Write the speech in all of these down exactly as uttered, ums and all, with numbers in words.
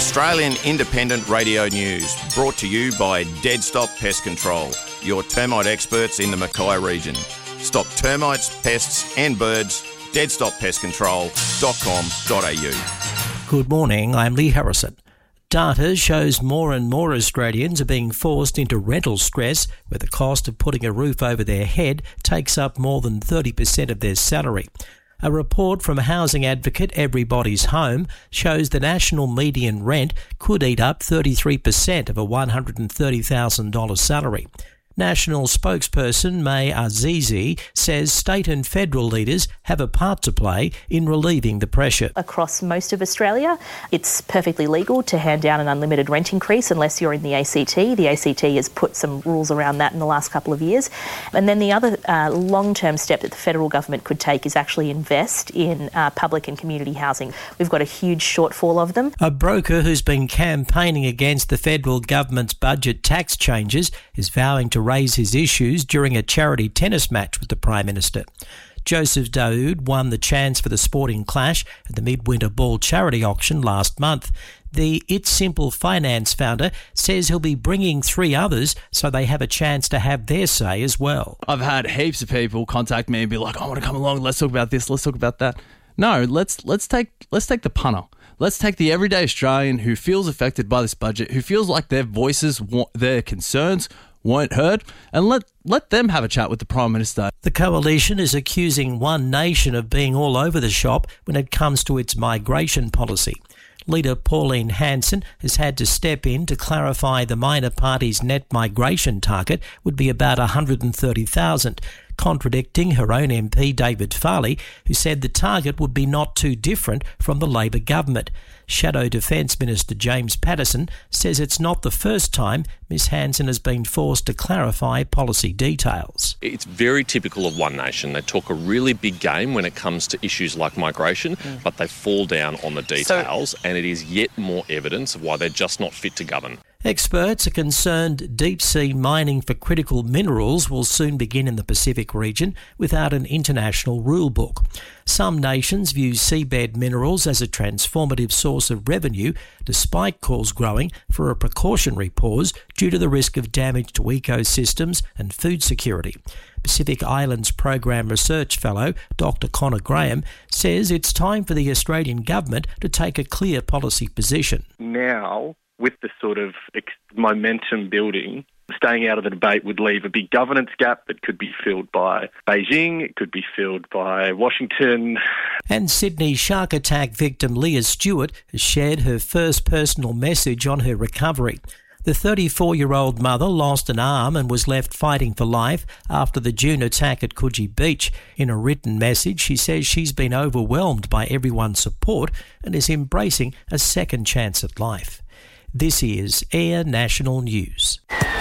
Australian Independent Radio News, brought to you by Dead Stop Pest Control, your termite experts in the Mackay region. Stop termites, pests and birds. dead stop pest control dot com dot a u. Good morning, I'm Lee Harrison. Data shows more and more Australians are being forced into rental stress, where the cost of putting a roof over their head takes up more than thirty percent of their salary. A report from housing advocate Everybody's Home shows the national median rent could eat up thirty-three percent of a one hundred thirty thousand dollars salary. National spokesperson May Azizi says state and federal leaders have a part to play in relieving the pressure. Across most of Australia, it's perfectly legal to hand down an unlimited rent increase unless you're in the A C T. The A C T has put some rules around that in the last couple of years. And then the other uh, long-term step that the federal government could take is actually invest in uh, public and community housing. We've got a huge shortfall of them. A broker who's been campaigning against the federal government's budget tax changes is vowing to raise his issues during a charity tennis match with the Prime Minister. Joseph Daoud won the chance for the Sporting Clash at the Midwinter Ball charity auction last month. The It's Simple Finance founder says he'll be bringing three others so they have a chance to have their say as well. I've had heaps of people contact me and be like, I want to come along, let's talk about this, let's talk about that. No, let's let's take let's take the punter. Let's take the everyday Australian who feels affected by this budget, who feels like their voices, their concerns weren't heard, and let let them have a chat with the Prime Minister. The coalition is accusing One Nation of being all over the shop when it comes to its migration policy. Leader Pauline Hanson has had to step in to clarify the minor party's net migration target would be about one hundred thirty thousand, contradicting her own M P David Farley, who said the target would be not too different from the Labor government. Shadow Defence Minister James Paterson says it's not the first time Miss Hanson has been forced to clarify policy details. It's very typical of One Nation. They talk a really big game when it comes to issues like migration, mm. but they fall down on the details, so, and it is yet more evidence of why they're just not fit to govern. Experts are concerned deep-sea mining for critical minerals will soon begin in the Pacific region without an international rule book. Some nations view seabed minerals as a transformative source of revenue, despite calls growing for a precautionary pause due to the risk of damage to ecosystems and food security. Pacific Islands Program Research Fellow Doctor Connor Graham says it's time for the Australian government to take a clear policy position. Now, with the sort of ex- momentum building, staying out of the debate would leave a big governance gap that could be filled by Beijing, it could be filled by Washington. And Sydney shark attack victim Leah Stewart has shared her first personal message on her recovery. The thirty-four-year-old mother lost an arm and was left fighting for life after the June attack at Coogee Beach. In a written message, she says she's been overwhelmed by everyone's support and is embracing a second chance at life. This is Air National News.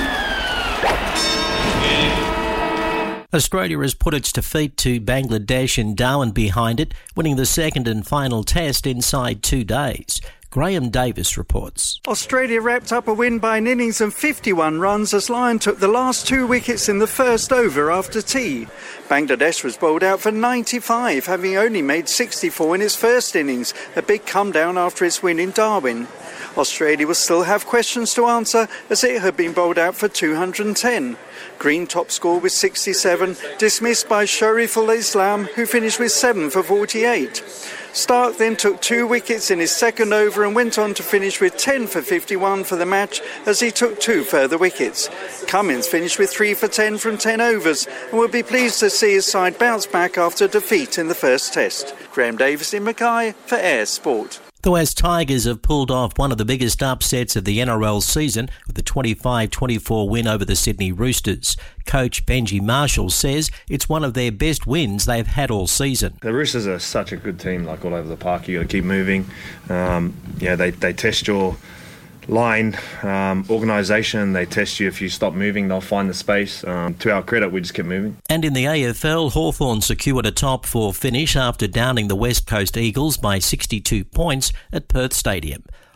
Australia has put its defeat to Bangladesh in Darwin behind it, winning the second and final test inside two days. Graham Davis reports. Australia wrapped up a win by an innings of fifty-one runs as Lyon took the last two wickets in the first over after tea. Bangladesh was bowled out for ninety-five, having only made sixty-four in its first innings, a big come down after its win in Darwin. Australia will still have questions to answer as it had been bowled out for two hundred ten. Green top score with sixty-seven, dismissed by Shariful Islam, who finished with seven for forty-eight. Stark then took two wickets in his second over and went on to finish with ten for fifty-one for the match as he took two further wickets. Cummins finished with three for ten from ten overs and will be pleased to see his side bounce back after defeat in the first test. Graham Davis in Mackay for Air Sport. The West Tigers have pulled off one of the biggest upsets of the N R L season with a twenty-five twenty-four win over the Sydney Roosters. Coach Benji Marshall says it's one of their best wins they've had all season. The Roosters are such a good team, like all over the park. You got to keep moving. Um, yeah, they, they test your line um, organisation. They test you if you stop moving, they'll find the space. Um, to our credit, we just kept moving. And in the A F L, Hawthorn secured a top four finish after downing the West Coast Eagles by sixty-two points at Perth Stadium.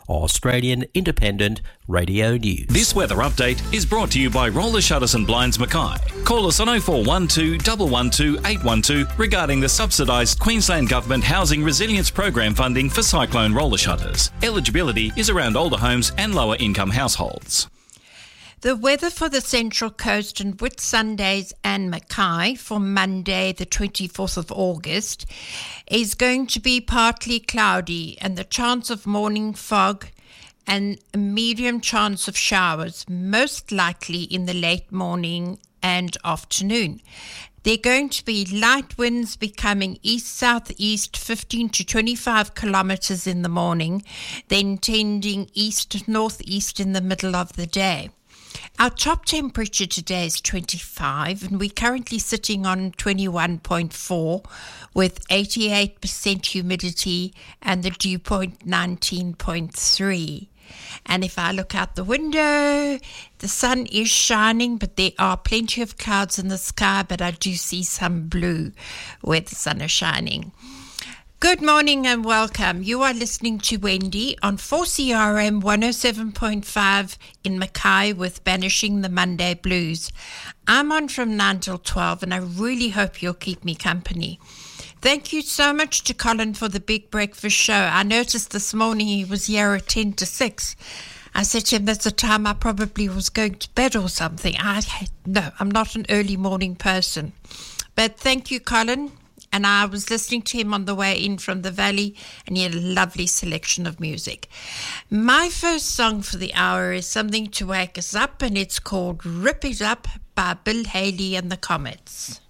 Australian Independent Radio News. This weather update is brought to you by Roller Shutters and Blinds Mackay. Call us on oh four one two, one one two, eight one two regarding the subsidised Queensland Government Housing Resilience Program funding for cyclone roller shutters. Eligibility is around older homes and lower income households. The weather for the Central Coast and Whitsundays and Mackay for Monday, the twenty-fourth of August, is going to be partly cloudy and the chance of morning fog and a medium chance of showers, most likely in the late morning and afternoon. There are going to be light winds becoming east-southeast fifteen to twenty-five kilometres in the morning, then tending east-northeast in the middle of the day. Our top temperature today is twenty-five, and we're currently sitting on twenty-one point four with eighty-eight percent humidity and the dew point nineteen point three. And if I look out the window, the sun is shining, but there are plenty of clouds in the sky, but I do see some blue where the sun is shining. Good morning and welcome. You are listening to Wendy on four C R M one oh seven point five in Mackay with Banishing the Monday Blues. I'm on from nine till twelve and I really hope you'll keep me company. Thank you so much to Colin for the Big Breakfast Show. I noticed this morning he was here at ten to six. I said to him, that's the time I probably was going to bed or something. I No, I'm not an early morning person. But thank you, Colin. And I was listening to him on the way in from the valley, and he had a lovely selection of music. My first song for the hour is something to wake us up, and it's called Rip It Up by Bill Haley and the Comets.